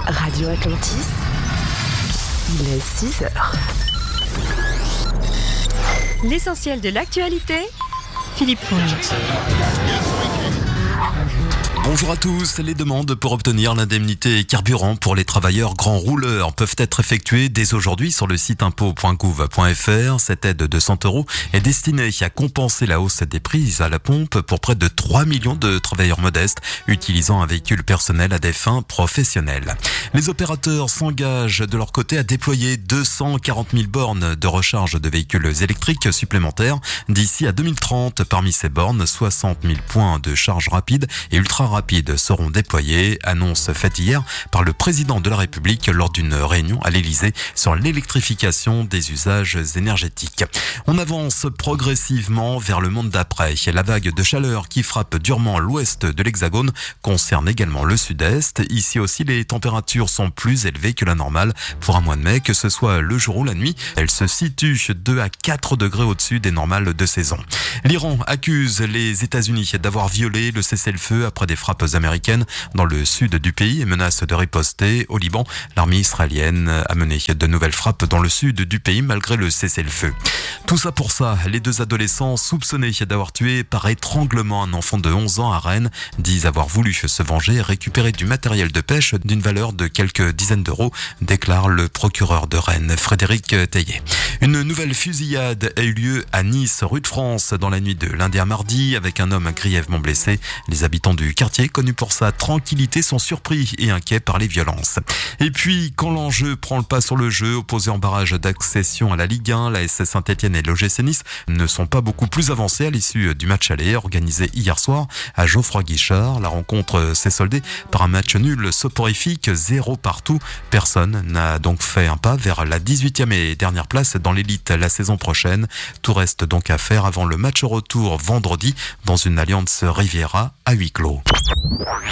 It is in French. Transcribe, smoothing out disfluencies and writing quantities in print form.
Radio Atlantis, il est 6 heures. L'essentiel de l'actualité, Philippe Fonge. Bonjour à tous. Les demandes pour obtenir l'indemnité carburant pour les travailleurs grands rouleurs peuvent être effectuées dès aujourd'hui sur le site impôts.gouv.fr. Cette aide de 100 € est destinée à compenser la hausse des prix à la pompe pour près de 3 millions de travailleurs modestes utilisant un véhicule personnel à des fins professionnelles. Les opérateurs s'engagent de leur côté à déployer 240 000 bornes de recharge de véhicules électriques supplémentaires d'ici à 2030. Parmi ces bornes, 60 000 points de charge rapide et ultra rapides seront déployés, annonce faite hier par le président de la République lors d'une réunion à l'Élysée sur l'électrification des usages énergétiques. On avance progressivement vers le monde d'après. La vague de chaleur qui frappe durement l'ouest de l'Hexagone concerne également le sud-est. Ici aussi, les températures sont plus élevées que la normale pour un mois de mai, que ce soit le jour ou la nuit. Elles se situent 2 à 4 degrés au-dessus des normales de saison. L'Iran accuse les États-Unis d'avoir violé le cessez-le-feu après des frappes américaines dans le sud du pays et menace de riposter. Au Liban, l'armée israélienne a mené de nouvelles frappes dans le sud du pays malgré le cessez-le-feu. Tout ça pour ça, les 2 adolescents soupçonnés d'avoir tué par étranglement un enfant de 11 ans à Rennes disent avoir voulu se venger et récupérer du matériel de pêche d'une valeur de quelques dizaines d'euros, déclare le procureur de Rennes, Frédéric Taillet. Une nouvelle fusillade a eu lieu à Nice, rue de France, dans la nuit de lundi à mardi, avec un homme grièvement blessé. Les habitants du quartier, connu pour sa tranquillité, sont surpris et inquiets par les violences. Et puis, quand l'enjeu prend le pas sur le jeu, opposé en barrage d'accession à la Ligue 1, la l'AS Saint-Etienne et l'OGC Nice ne sont pas beaucoup plus avancés à l'issue du match aller organisé hier soir à Geoffroy-Guichard. La rencontre s'est soldée par un match nul soporifique, 0 partout. Personne n'a donc fait un pas vers la 18e et dernière place dans l'élite la saison prochaine. Tout reste donc à faire avant le match retour vendredi dans une alliance Riviera à huis clos.